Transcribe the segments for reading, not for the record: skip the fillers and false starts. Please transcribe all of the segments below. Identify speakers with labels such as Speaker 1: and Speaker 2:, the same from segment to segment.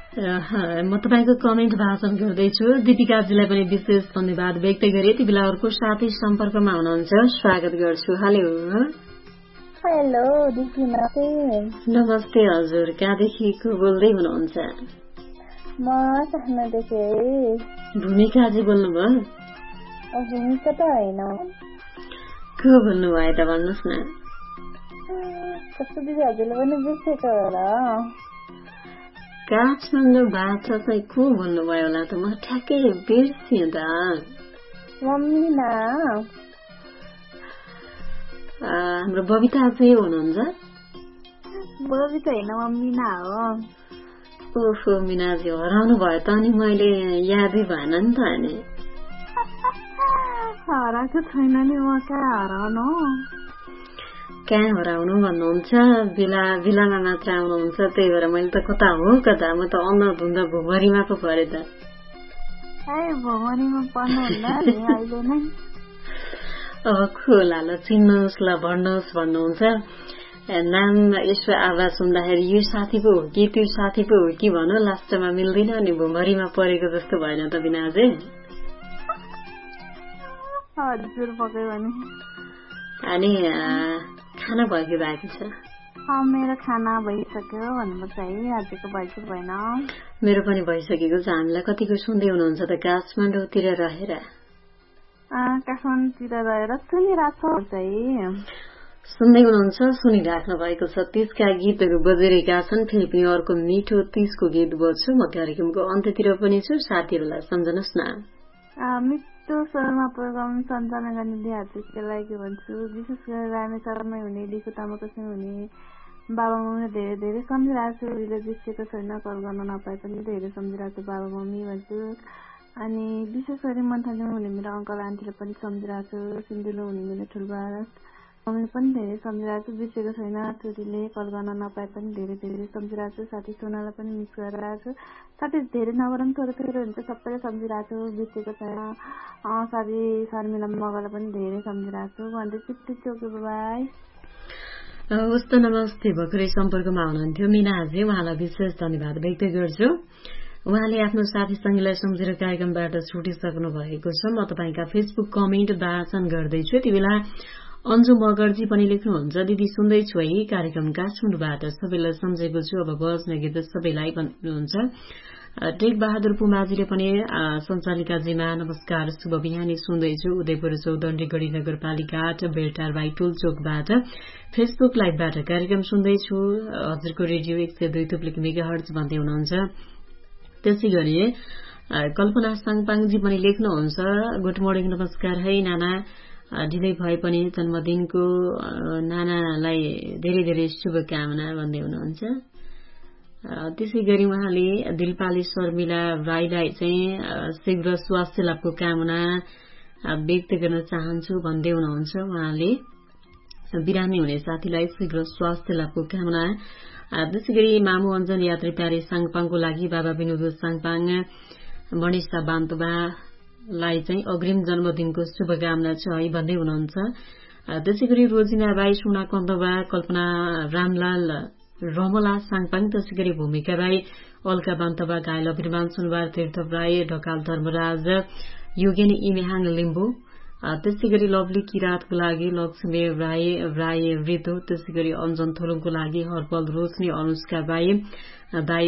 Speaker 1: म तपाईको कमेन्ट भाषण गर्दैछु। दीपिकाजीलाई पनि विशेष धन्यवाद व्यक्त गरे। यति बेला अर्को साथी सम्पर्कमा हुनुहुन्छ, स्वागत गर्छु। हेलो
Speaker 2: हेलो दिदी,
Speaker 1: नमस्ते हजुर, कहाँदेखि को बोल्दै हुनुहुन्छ?
Speaker 2: म काठमाडौँदेखि।
Speaker 1: भूमिकाजी बोल्नुभयो?
Speaker 2: भूमिका त होइन,
Speaker 1: को बोल्नुभयो त भन्नुहोस् न।
Speaker 2: कस्तो दिदी हजुरले पनि बिर्सेको होला।
Speaker 1: काठमाडौँबाट चाहिँ को बोल्नुभयो होला त? म ठ्याक्कै बिर्सेँ त।
Speaker 2: मम्मी न,
Speaker 1: हाम्रो बबिता चाहिँ हुनुहुन्छ?
Speaker 2: बबिता होइन, मम्मी न हो।
Speaker 1: ओहो मिनाजी, हराउनु भयो त अनि मैले यादै भएन नि त। अनि
Speaker 2: हराएको छैन नि, म कहाँ हराउनु।
Speaker 1: कहाँ हराउनु भन्नुहुन्छ? बिलामा मात्र आउनुहुन्छ, त्यही भएर मैले त कता हो कता, म त अन्धधुन्ध भुमरीमा पो परे त।
Speaker 2: भुमरीमा पर्नुहुन्न नि अहिले नै।
Speaker 1: अब खोला ल चिन्नुहोस् ल, भन्नुहोस् भन्नुहुन्छ। नाम यसो आवाज सुन्दाखेरि यो साथी पो हो कि त्यो साथी पो हो कि भनौँ, लास्टमा मिल्दैन नि, भुमरीमा परेको जस्तो भएन त बिनाजे?
Speaker 2: हजुर पक्कै पनि।
Speaker 1: अनि खाना भएको बाँकी छ?
Speaker 2: मेरो खाना भइसक्यो भन्नुपर्छ है, आजको भएको भएन।
Speaker 1: मेरो पनि भइसकेको छ। हामीलाई कतिको सुन्दै हुनुहुन्छ त काठमाडौँतिर रहेर?
Speaker 2: काठमाडौँतिर रहेर सुनिरहेको छ है।
Speaker 1: सुन्दै हुनुहुन्छ, सुनिराख्नु भएको छ। 30का गीतहरू बजिरहेका छन्। फेरि पनि अर्को मिठो 30को गीत बज्छु। म कार्यक्रमको अन्त्यतिर पनि छु, साथीहरूलाई सम्झनुहोस् न।
Speaker 2: मिठो स्वरमा प्रोग्राम सञ्चालन गर्ने दिदीहरूलाई के भन्छु, विशेष गरेर रामेछापमै हुने, डिको तामाकोसँग हुने बाबा मम्मी धेरै धेरै सम्झिरहेको छु। उसले बिर्सेको छैन, कल गर्न नपाए पनि धेरै सम्झिरहेको छु बाबा मम्मी भन्छु। अनि विशेष गरी मन्थालमा हुने मेरो अङ्कल आन्टीले पनि सम्झिरहेको छु। सिन्धुलो हुने मेरो ठुल्बा मम्मी पनि धेरै सम्झिरहेको छु, बिर्सेको छैन। छोरीले कल गर्न नपाए पनि धेरै धेरै सम्झिरहेको छु। साथी सोनालाई पनि मिस गरिरहेको छु। साथी धेरै नगर पनि थोरै थोरै हुन्छ, सबैले सम्झिरहेको छु, बिर्सेको छैन। साथी शर्मिला मगरलाई पनि धेरै सम्झिरहेको छु भन्दै चिप्टी चोके। बाई।
Speaker 1: हवस् त, नमस्ते। भर्खरै सम्पर्कमा हुनुहुन्थ्यो मिनाजी, उहाँलाई विशेष धन्यवाद व्यक्त गर्छु। उहाँले आफ्नो साथी सङ्गीलाई सम्झेर कार्यक्रमबाट छुटिसक्नु भएको छ। म तपाईँका फेसबुक कमेन्ट वाचन गर्दैछु। यति बेला अन्जु मगरजी पनि लेख्नुहुन्छ, दिदी सुन्दैछु है कार्यक्रम काठमाडौँबाट, सबैलाई सम्झेको छु, अब बज्ने गीत सबैलाई भन्नुहुन्छ। टेक बहादुर पुमाजीले पनि सञ्चालिकाजीमा नमस्कार, शुभ बिहानी सुन्दैछु, उदयपुर चौदण्डी गढी नगरपालिका 8 बेलटार बाई टोल चोकबाट फेसबुक लाइभबाट कार्यक्रम सुन्दैछु। हजुरको रेडियो 102.1 मेगाहर्ज भन्दै हुनुहुन्छ। त्यसै गरी कल्पना साङपाङजी पनि लेख्नुहुन्छ, गुड मर्निङ, नमस्कार है नाना, ढिलै भए पनि जन्मदिनको नानालाई धेरै धेरै शुभकामना भन्दै हुनुहुन्छ। त्यसै गरी उहाँले दिलपाली शर्मिला राईलाई चाहिँ शीघ्र स्वास्थ्य लाभको कामना व्यक्त गर्न चाहन्छु भन्दै हुनुहुन्छ। उहाँले बिरामी हुने साथीलाई शीघ्र स्वास्थ्य लाभको कामना। त्यसै गरी मामु अञ्जन यात्री प्यारे साङपाङको लागि बाबा विनोद साङपाङ मणिषा बान्तुबालाई चाहिँ अग्रिम जन्मदिनको शुभकामना छ है भन्दै हुनुहुन्छ। त्यसै गरी रोजिना राई, सुना कन्दबा, कल्पना रामलाल रमला साङपाङ, त्यसै गरी भूमिका राई, अल्का बान्तबा, घायल अभिमान सुनवार, तीर्थ राई, ढकाल धर्मराज, योगेनी इमेहाङ लिम्बू, त्यसै गरी लवली किरातको लागि लक्ष्मी राई रितो, त्यसै गरी अञ्जन थोलुङको लागि हरपल रोशनी, अनुष्का राई, दाई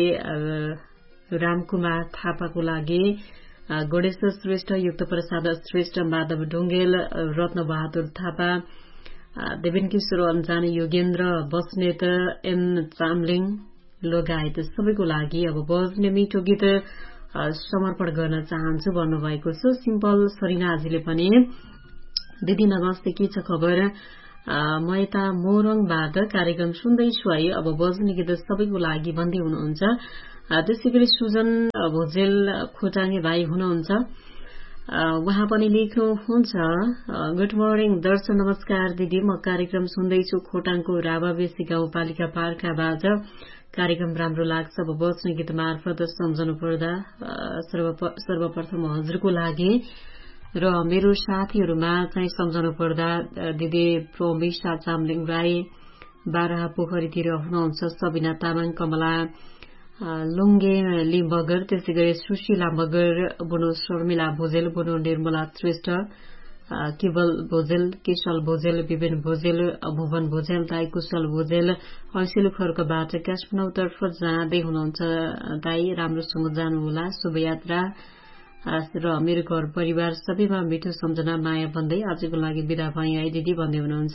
Speaker 1: रामकुमार थापाको लागि गणेश्वर श्रेष्ठ, युक्त प्रसाद श्रेष्ठ, माधव ढुङ्गेल, रत्न बहादुर थापा, देवेन किशोर अन्जान, योगेन्द्र बस्नेत, एम चामलिङ लगायत सबैको लागि अब बज्ने मिठो गीत समर्पण गर्न चाहन्छु भन्नुभएको छ। सिम्पल सरिनाजीले पनि दिदी नमस्ते, के छ खबर, म यता मोरङबाट कार्यक्रम सुन्दैछु है, अब बज्ने गीत सबैको लागि भन्दै हुनुहुन्छ। त्यसै गरी सुजन भोजेल खोटाङे भाइ हुनुहुन्छ, उहाँ पनि लेख्नुहुन्छ, गुड मर्निङ दर्शन, नमस्कार दिदी, म कार्यक्रम सुन्दैछु, खोटाङको रावाबेसी गाउँपालिका पार्काबाट कार्यक्रम राम्रो लाग्छ, अब बज्ने गीत मार्फत सम्झनु पर्दा सर्वप्रथम हजुरको लागि र मेरो साथीहरूमा चाहिँ सम्झनु पर्दा दिदी प्रोमिसा चामलिङ राई, बारा पोखरीतिर हुनुहुन्छ, सबिना तामाङ, कमला लुङ्गेली मगर, त्यसै गरी सुशीला मगर, बुनु शर्मिला भोजेल, बुनु निर्मला श्रेष्ठ, केवल भोजेल, केशल भोजेल, विपिन भोजेल, भुवन भोजेल, दाई कुशल भोजेल, ऐसेलु खर्कबाट काठमाडौँतर्फ जाँदै हुनुहुन्छ। दाई राम्रोसँग जानुहोला, शुभयात्रा र मेरो घर परिवार सबैमा मिठो सम्झना माया भन्दै आजको लागि बिदा भए है दिदी भन्दै हुनुहुन्छ।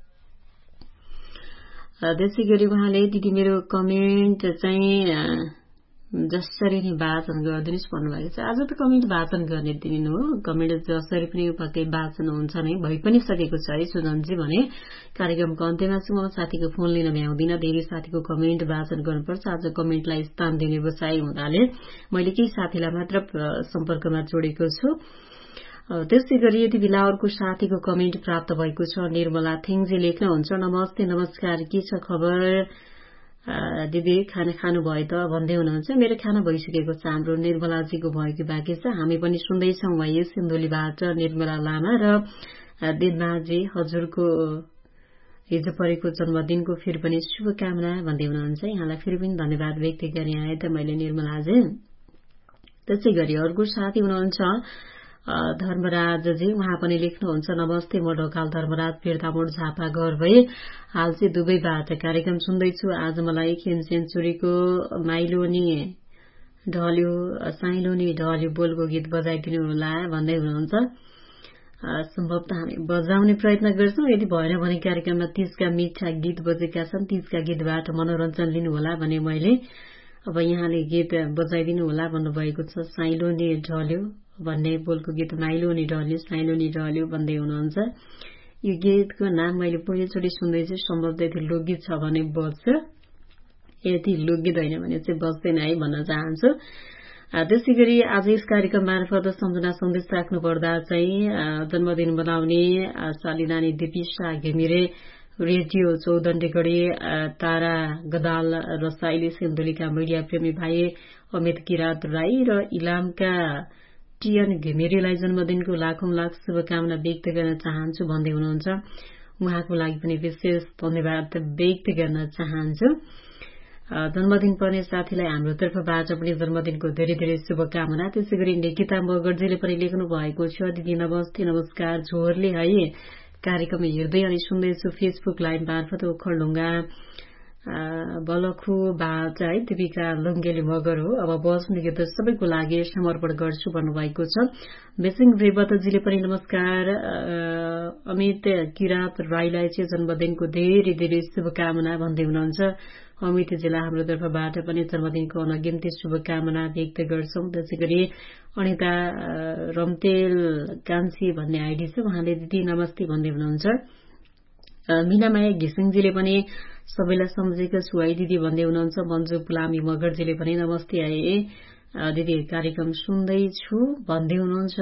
Speaker 1: त्यसै गरी उहाँले दिदी मेरो कमेन्ट चाहिँ जसरी नै वाचन गरिदिनुहोस् भन्नुभएको छ। आज त कमेन्ट वाचन गर्ने दिन हो, कमेन्ट जसरी पनि पक्कै वाचन हुन्छ नै, भइ पनि सकेको छ है सुजनजी भने। कार्यक्रमको अन्त्यमा चाहिँ म साथीको फोन लिन भ्याउँदिनँ, धेरै साथीको कमेन्ट वाचन गर्नुपर्छ। आज कमेन्टलाई स्थान दिने बसाइ हुनाले मैले केही साथीलाई मात्र सम्पर्कमा जोडेको छु। त्यसै गरी यति बेला अर्को साथीको कमेन्ट प्राप्त भएको छ। निर्मला थिङजी लेख्नुहुन्छ, नमस्ते नमस्कार, के छ खबर दिदी, खाना खानु भयो त भन्दै हुनुहुन्छ। मेरो खाना भइसकेको छ, हाम्रो निर्मलाजीको भएको बाँकी छ। हामी पनि सुन्दैछौँ है सिन्धुलीबाट निर्मला लामा र दिनमाजी, हजुरको हिजो परेको जन्मदिनको फेरि पनि शुभकामना भन्दै हुनुहुन्छ। यहाँलाई फेरि पनि धन्यवाद व्यक्त गर्ने आए त मैले निर्मलाजी। त्यसै गरी अर्को साथी हुनुहुन्छ धर्मराजजी, उहाँ पनि लेख्नुहुन्छ, नमस्ते म ढकाल धर्मराज, बिर्तामोड झापा घर भए हाल चाहिँ दुबईबाट कार्यक्रम सुन्दैछु। आज मलाई खेनसेन्चुरीको माइलोनी ढल्यो साइलोनी ढल्यो बोलको गीत बजाइदिनु होला भन्दै हुनुहुन्छ। सम्भवतः हामी बजाउने प्रयत्न गर्छौं, यदि भएन भने कार्यक्रममा 30 का मिठा गीत बजेका छन्, 30 का गीतबाट मनोरञ्जन लिनुहोला भने मैले अब यहाँले गीत बजाइदिनु होला भन्नुभएको छ। साइलोनी ढल्यो भन्ने बोलको गीत माइलोनी ढल्यो साइलोनी ढल्यो भन्दै हुनुहुन्छ। यो गीतको नाम मैले पहिलोचोटि सुन्दैछु, सम्भवतः यदि लोकगीत छ भने बज्छ, यदि लोकगीत होइन भने चाहिँ बज्दैन है भन्न चाहन्छु। त्यसै गरी आज यस कार्यक्रम मार्फत सम्झना सन्देश राख्नु पर्दा चाहिँ जन्मदिन मनाउने शालिनानी दिपिसा घिमिरे, रेडियो चौदण्डेगढी तारा गदाल र साइली सिन्धुलीका मिडिया प्रेमी भाइ अमित किरात राई र इलामका टियन घिमिरेलाई जन्मदिनको लाखौं लाख शुभकामना व्यक्त गर्न चाहन्छु भन्दै हुनुहुन्छ। उहाँको लागि पनि विशेष धन्यवाद व्यक्त गर्न चाहन्छु। जन्मदिन पर्ने साथीलाई हाम्रो तर्फबाट पनि जन्मदिनको धेरै धेरै शुभकामना। त्यसै गरी निकिता मगरजीले पनि लेख्नु भएको छ, दिदी नमस्ते नमस्कार, झोरले है कार्यक्रम हेर्दै अनि सुन्दैछु फेसबुक लाइभ मार्फत ओखलढुङ्गा बलखुबाट है दिपिका लुङ्गेली मगर हो। अब बस्नु गीत सबैको लागि समर्पण गर्छु भन्नुभएको छ। बेसिङ रेवतजीले पनि नमस्कार, अमित किरात राईलाई चाहिँ जन्मदिनको धेरै धेरै शुभकामना भन्दै हुनुहुन्छ। अमितजीलाई हाम्रो तर्फबाट पनि जन्मदिनको अनगिन्ती शुभकामना व्यक्त गर्छौं। त्यसै गरी अनिता रम्तेल कान्छी भन्ने आइडी छ, उहाँले दिदी नमस्ते भन्दै हुनुहुन्छ। मीनामाया घिसिङजीले पनि सबैलाई सम्झेको छु है दिदी भन्दै हुनुहुन्छ। मन्जु पुलामी मगरजीले पनि नमस्ते है दिदी कार्यक्रम सुन्दैछु भन्दै हुनुहुन्छ।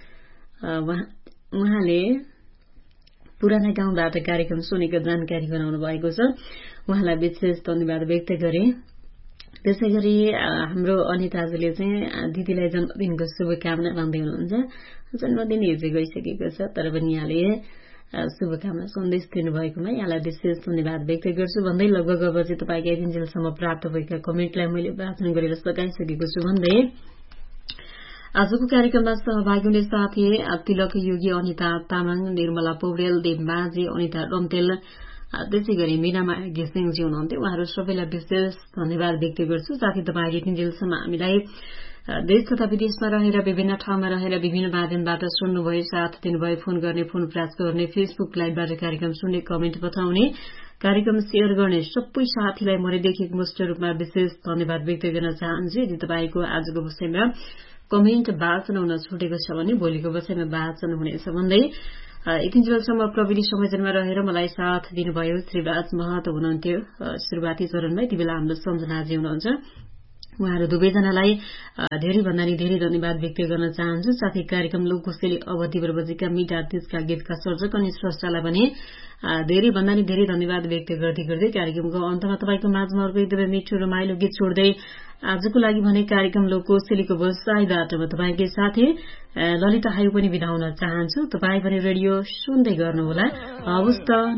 Speaker 1: उहाँले पुराना गाउँबाट कार्यक्रम सुनेको जानकारी गराउनु भएको छ, उहाँलाई विशेष धन्यवाद व्यक्त गरे। त्यसै गरी हाम्रो अनिताजीले चाहिँ दिदीलाई जन्मदिनको शुभकामना भन्दै हुनुहुन्छ। जन्मदिन हिजो गइसकेको छ, तर पनि यहाँले शुभकामना सन्देश दिनुभएकोमा यहाँलाई विशेष धन्यवाद व्यक्त गर्छु भन्दै लगभग अब चाहिँ तपाईँको एजेन्जेलसम्म प्राप्त भएका कमेन्टलाई मैले वाचन गरेर सकाइसकेको छु भन्दै आजको कार्यक्रममा सहभागी हुने साथी तिलक योगी, अनिता तामाङ, निर्मला पौडेल, देवमाझी, अनिता रम्तेल, त्यसै गरी मीनामाया घिसिङजी हुनुहुन्थ्यो। उहाँहरू सबैलाई विशेष धन्यवाद व्यक्त गर्छु। साथै तपाईँ एजेन्जेलसम्म हामीलाई देश तथा विदेशमा रहेर विभिन्न ठाउँमा रहेर विभिन्न माध्यमबाट सुन्नुभयो, साथ दिनुभयो, फोन गर्ने, फोन प्रयास गर्ने, फेसबुक लाइभबाट कार्यक्रम सुन्ने, कमेन्ट पठाउने, कार्यक्रम शेयर गर्ने सबै साथीलाई म हृदयदेखि मुक्त रूपमा विशेष धन्यवाद व्यक्त गर्न चाहन्छु। यदि तपाईँको आजको विषयमा कमेन्ट वाचन हुन छुटेको छ भने भोलिको विषयमा वाचन हुनेछ भन्दै यतिन्जेलसम्म प्रविधि संयोजनमा रहेर मलाई साथ दिनुभयो श्रीराज महतो हुनुहुन्थ्यो सुरुवाती चरणमा। यति बेला हाम्रो सम्झनाजी हुनुहुन्छ। उहाँहरू दुवैजनालाई धेरै भन्दा नि धेरै धन्यवाद व्यक्त गर्न चाहन्छु। साथै कार्यक्रम लोककोशेली अवधि बजेका मिठा तीजका गीतका सर्जक अनि स्रष्टालाई पनि धेरै भन्दा नि धेरै धन्यवाद व्यक्त गर्दै गर्दै कार्यक्रमको अन्तमा तपाईँको माझमा अर्को एकदमै मिठो रमाइलो गीत छोड्दै आजको लागि भने कार्यक्रम लोककोशेलीको बसाइबाट म तपाईँकै साथी ललिता हायु पनि बिदा हुन चाहन्छु। तपाईँ पनि रेडियो सुन्दै गर्नुहोला। हवस् त।